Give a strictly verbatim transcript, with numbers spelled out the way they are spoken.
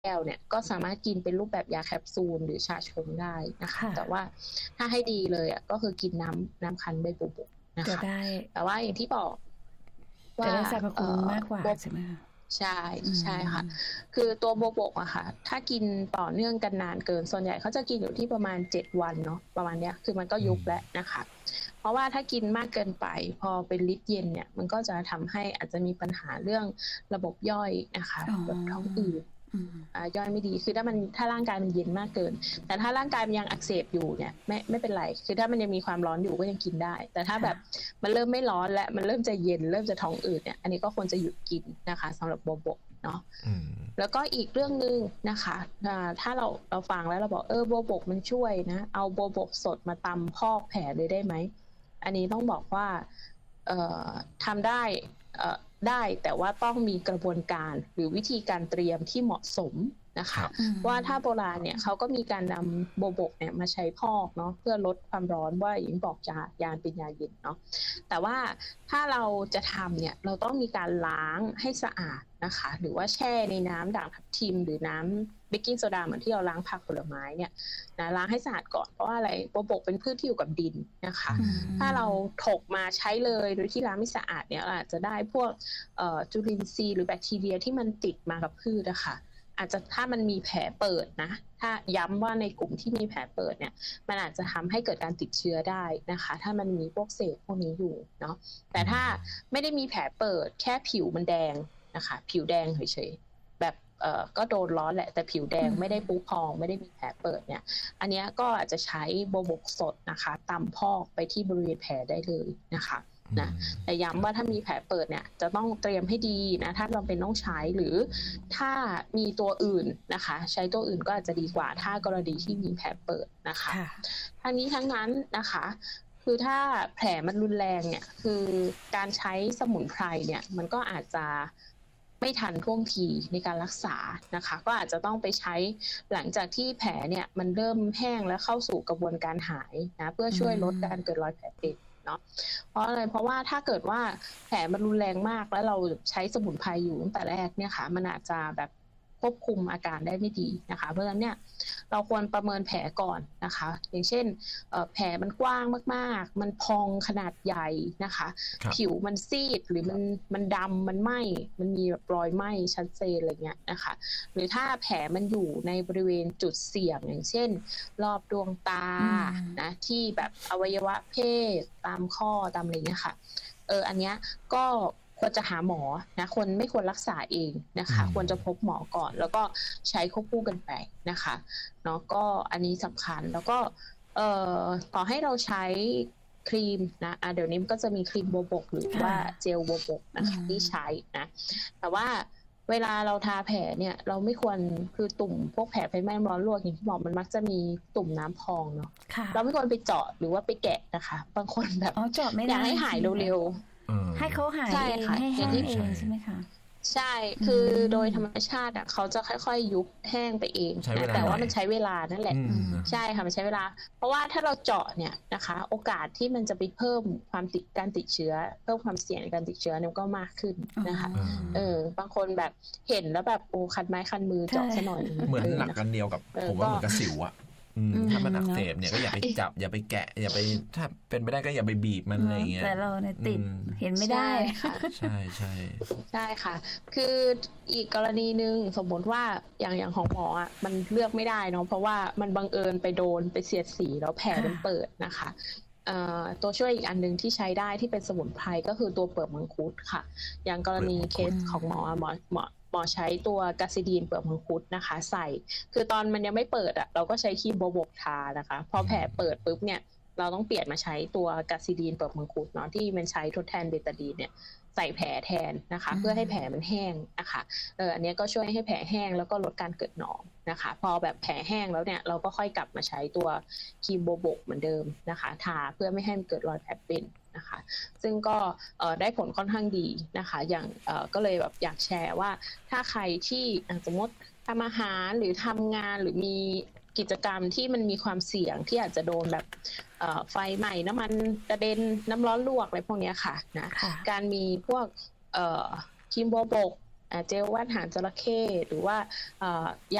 แก้วเนี่ยก็สามารถกินเป็นรูปแบบยาแคปซูลหรือชาชงได้นะคะแต่ว่าถ้าให้ดีเลยอ่ะก็คือกินน้ำน้ำคั้นใบโบวบกนะคะแต่ว่าอย่างที่บอกว่าจะได้สรรพคุณมากกว่าใช่ไหมคะใช่ใช่ค่ะคือตัวโบวบกอะค่ะถ้ากินต่อเนื่องกันนานเกินส่วนใหญ่เขาจะกินอยู่ที่ประมาณเจ็ดวันเนาะประมาณเนี้ยคือมันก็ยุบแล้วนะคะเพราะว่าถ้ากินมากเกินไปพอเป็นฤทธิ์เย็นเนี่ยมันก็จะทำให้อาจจะมีปัญหาเรื่องระบบย่อยนะคะแบบท้องอืดย่อยไม่ดีคือถ้ามันถ้าร่างกายมันเย็นมากเกินแต่ถ้าร่างกายมันยังอักเสบอยู่เนี่ยไม่ไม่เป็นไรคือถ้ามันยังมีความร้อนอยู่ก็ยังกินได้แต่ถ้าแบบมันเริ่มไม่ร้อนและมันเริ่มจะเย็นเริ่มจะท้องอืดเนี่ยอันนี้ก็ควรจะหยุดกินนะคะสำหรับโบวบกเนาะแล้วก็อีกเรื่องนึงนะคะถ้าเราเราฟังแล้วเราบอกเออโบวบกมันช่วยนะเอาโบวบกสดมาตำพอกแผลเลยได้ไหมอันนี้ต้องบอกว่าเอ่อทำได้เอ่อได้แต่ว่าต้องมีกระบวนการหรือวิธีการเตรียมที่เหมาะสมนะคะว่าถ้าโบราณเนี่ยเขาก็มีการนำโบวบกเนี่ยมาใช้พอกเนาะเพื่อลดความร้อนว่าอย่างบอกยายาเป็นยาเย็นเนาะแต่ว่าถ้าเราจะทำเนี่ยเราต้องมีการล้างให้สะอาดนะคะหรือว่าแช่ในน้ำด่างทับทิมหรือน้ำเบกกิ้งโซดาเหมือนที่เราล้างผักผลไม้เนี่ยนะล้างให้สะอาดก่อนเพราะว่าอะไรโบวบกเป็นพืชที่อยู่กับดินนะคะถ้าเราถกมาใช้เลยโดยที่ล้างไม่สะอาดเนี่ยอาจจะได้พวกจุลินทรีย์หรือแบคทีเรียที่มันติดมากับพืชนะคะอาจจะถ้ามันมีแผลเปิดนะถ้าย้ำว่าในกลุ่มที่มีแผลเปิดเนี่ยมันอาจจะทำให้เกิดการติดเชื้อได้นะคะถ้ามันมีพวกเศษพวกนี้อยู่เนาะแต่ถ้าไม่ได้มีแผลเปิดแค่ผิวมันแดงนะคะผิวแดงเฉยๆแบบเอ่อก็โดนร้อนแหละแต่ผิวแดงไม่ได้พุพองไม่ได้มีแผลเปิดเนี่ยอันนี้ก็อาจจะใช้โบวบกสดนะคะตำพอกไปที่บริเวณแผลได้เลยนะคะนะแต่ย้ำว่าถ้ามีแผลเปิดเนี่ยจะต้องเตรียมให้ดีนะถ้าเราเป็นต้องใช้หรือถ้ามีตัวอื่นนะคะใช้ตัวอื่นก็อาจจะดีกว่าถ้ากรณีที่มีแผลเปิดนะคะทั้งนี้ทั้งนั้นนะคะคือถ้าแผลมันรุนแรงเนี่ยคือการใช้สมุนไพรเนี่ยมันก็อาจจะไม่ทันท่วงทีในการรักษานะคะก็อาจจะต้องไปใช้หลังจากที่แผลเนี่ยมันเริ่มแห้งและเข้าสู่กระบวนการหายนะเพื่อช่วยลดการเกิดรอยแผลเป็นเนาะเพราะอะไรเพราะว่าถ้าเกิดว่าแผลมันรุนแรงมากแล้วเราใช้สมุนไพรอยู่ตั้งแต่แรกเนี่ยค่ะมันอาจจะแบบควบคุมอาการได้ไม่ดีนะคะเพราะฉะนั้นเนี่ยเราควรประเมินแผลก่อนนะคะอย่างเช่นแผลมันกว้างมากๆมันพองขนาดใหญ่นะคะผิวมันซีดหรือมันมันดำมันไหม้มันมีแบบรอยไหม้ชัดเจนอะไรเงี้ยนะคะหรือถ้าแผลมันอยู่ในบริเวณจุดเสี่ยงอย่างเช่นรอบดวงตานะที่แบบอวัยวะเพศตามข้อตามอะไรเงี้ยค่ะเอออันเนี้ยก็ควรจะหาหมอนะคนไม่ควรรักษาเองนะคะควรจะพบหมอก่อนแล้วก็ใช้ควบคู่กันไปนะคะเนาะก็อันนี้สำคัญแล้วก็เอ่อต่อให้เราใช้ครีมนะอ่ะเดี๋ยวนี้ก็จะมีครีมโบวบกหรือว่าเจลโบวบกนะคะที่ใช้นะแต่ว่าเวลาเราทาแผลเนี่ยเราไม่ควรคือตุ่มพวกแผลไฟไหม้ร้อนลวกอย่างที่บอกมันมักจะมีตุ่มน้ำพองเนาะเราไม่ควรไปเจาะหรือว่าไปแกะนะคะบางคนแบบอยากให้หายเร็วให้เขาหายเองให้แห้งเองใช่ไหมคะใช่คือโดยธรรมชาติอ่ะเขาจะค่อยๆยุบแห้งไปเองนะแต่ว่ามันใช้เวลานั่นแหละใช่ค่ะมันใช้เวลาเพราะว่าถ้าเราเจาะเนี่ยนะคะโอกาสที่มันจะไปเพิ่มความติดการติดเชื้อเพิ่มความเสี่ยงในการติดเชื้อเนี่ยก็มากขึ้นนะคะเออบางคนแบบเห็นแล้วแบบโอ้คันไม้คันมือเจาะซะหน่อยเหมือนหลักกันเดียวกับผมว่าเหมือนกับสิวอ่ะถ้ามันอักเสบเนี่ยก็อย่าไปจับอย่าไปแกะอย่าไปถ้าเป็นไปได้ก็อย่าไปบีบมันอะไรเงี้ยแต่เราเนี่ยติดเห็นไม่ได้ค่ะใช่ใช่ใช่ค่ะคืออีกกรณีนึงสมมติว่าอย่างอย่างของหมออ่ะมันเลือกไม่ได้เนาะเพราะว่ามันบังเอิญไปโดนไปเสียดสีแล้วแผลมันเปิดนะคะตัวช่วยอีกอันนึงที่ใช้ได้ที่เป็นสมุนไพรก็คือตัวเปลือกมังคุดค่ะอย่างกรณีเคสของหมอหมอหมอหมอใช้ตัวกาซิดีนเปลือกมังคุดนะคะใส่คือตอนมันยังไม่เปิดอ่ะเราก็ใช้ครีมโบวบกทานะคะพอแผลเปิดปุ๊บเนี่ยเราต้องเปลี่ยนมาใช้ตัวกาซิดีนเปลือกมังคุดเนาะที่มันใช้ทดแทนเบตาดีนเนี่ยใส่แผลแทนนะคะเพื่อให้แผลมันแห้งนะคะเอออันนี้ก็ช่วยให้แผลแห้งแล้วก็ลดการเกิดหนองนะคะพอแบบแผลแห้งแล้วเนี่ยเราก็ค่อยกลับมาใช้ตัวครีมโบวบกเหมือนเดิมนะคะทาเพื่อไม่ให้มันเกิดรอยแผลเป็นนะคะซึ่งก็ได้ผลค่อนข้างดีนะคะอย่างก็เลยแบบอยากแชร์ว่าถ้าใครที่สมมติทำอาหารหรือทำงานหรือมีกิจกรรมที่มันมีความเสี่ยงที่อาจจะโดนแบบไฟไหม้น้ำมันกระเด็นน้ำร้อนลวกอะไรพวกนี้ค่ะนะการมีพวกครีมโบวบกเจลว่านหางจระเข้หรือว่ายา